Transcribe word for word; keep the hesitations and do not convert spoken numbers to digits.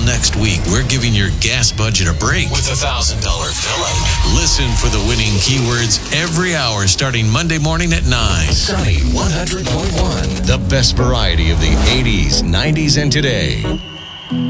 next week, we're giving your gas budget a break with a one thousand dollars fill-up. Listen for the winning keywords every hour starting Monday morning at nine. Sunny one hundred point one. The best variety of the eighties, nineties, and today.